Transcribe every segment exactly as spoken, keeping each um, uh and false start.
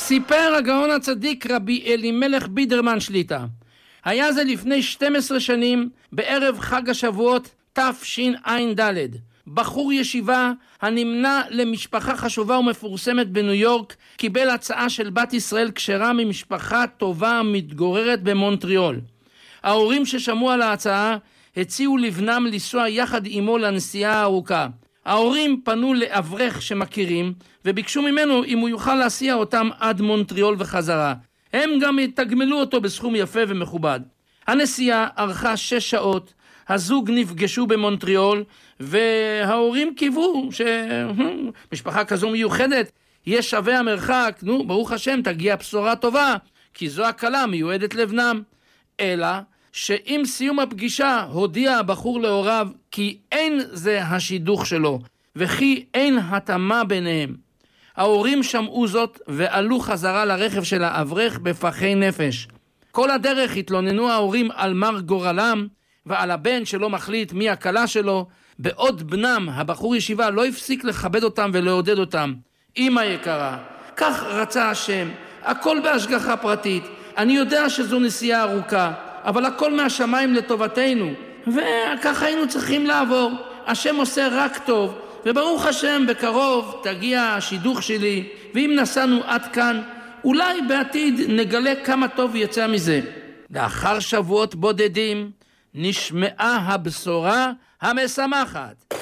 סיפר הגאון הצדיק רבי אלימלך בידרמן שליטה. היה זה לפני שתים עשרה שנים בערב חג השבועות תשע"ד. בחור ישיבה הנמנה למשפחה חשובה ומפורסמת בניו יורק קיבל הצעה של בת ישראל כשרה ממשפחה טובה המתגוררת במונטריאול. ההורים ששמעו על ההצעה הציעו לבנם לנסוע יחד עמו לנסיעה הארוכה. ההורים פנו לאברך שמכירים וביקשו ממנו אם הוא יוכל להסיע אותם עד מונטריאול וחזרה. הם גם יתגמלו אותו בסכום יפה ומכובד. הנסיעה ארכה שש שעות, הזוג נפגשו במונטריאול וההורים קיוו שמשפחה כזו מיוחדת יהיה שווה המרחק, נו ברוך השם תגיע בשורה טובה כי זו הקלה מיועדת לבנם. אלא שעם סיום הפגישה הודיע הבחור להוריו כי אין זה השידוך שלו וכי אין התאמה ביניהם. ההורים שמעו זאת ועלו חזרה לרכב של האברך בפחי נפש. כל הדרך התלוננו ההורים על מר גורלם ועל הבן שלא מחליט מי הקלה שלו, בעוד בנם הבחור ישיבה לא הפסיק לכבד אותם ולעודד אותם. אמא יקרה, כך רצה השם, הכל בהשגחה פרטית, אני יודע שזו נסיעה ארוכה אבל הכל מהשמיים לטובתנו וככה היינו צריכים לעבור. השם עושה רק טוב וברוך השם בקרוב תגיע השידוך שלי, ואם נסענו עד כאן אולי בעתיד נגלה כמה טוב יצא מזה. לאחר שבועות בודדים נשמעה הבשורה המשמחת.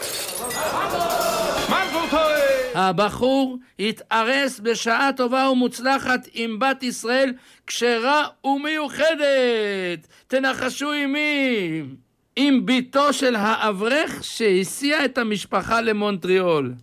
הבחור התארס בשעה טובה ומוצלחת עם בת ישראל כשרה ומיוחדת. תנחשו עם מי? עם ביתו של האברך שהסיע את המשפחה למונטריאול.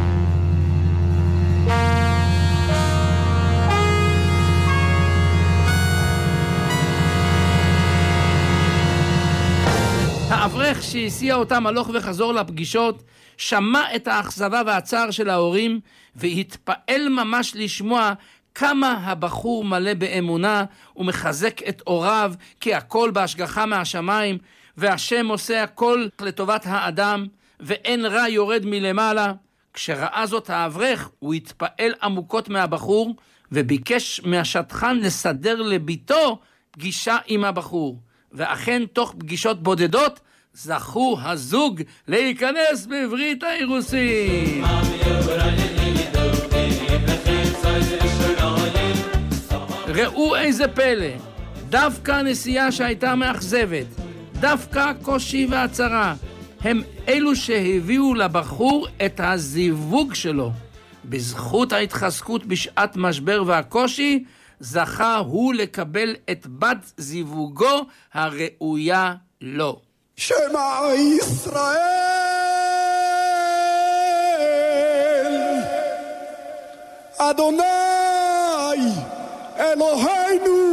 האברך שהסיע אותם הלוך וחזור לפגישות שמע את האכזבה והצער של ההורים והתפעל ממש לשמוע כמה הבחור מלא באמונה ומחזק את הוריו כי הכל בהשגחה מהשמיים והשם עושה הכל לטובת האדם ואין רע יורד מלמעלה. כשראה זאת האברך הוא התפעל עמוקות מהבחור וביקש מהשטחן לסדר לביתו פגישה עם הבחור, ואכן תוך פגישות בודדות זכו הזוג להיכנס בברית האירוסין. ראו איזה פלא, דווקא הנסיעה שהייתה מאכזבת, דווקא הקושי והצרה, הם אלו שהביאו לבחור את הזיווג שלו. בזכות ההתחזקות בשעת משבר והקושי, זכה הוא לקבל את בת זיווגו הראויה לו. שמע ישראל, אדוני אלוהינו